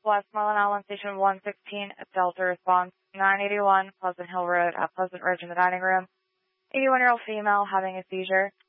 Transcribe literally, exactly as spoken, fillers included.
Westmoreland Island Station one sixteen at Delta response nine eighty-one Pleasant Hill Road at Pleasant Ridge in the dining room. eighty-one-year-old female having a seizure.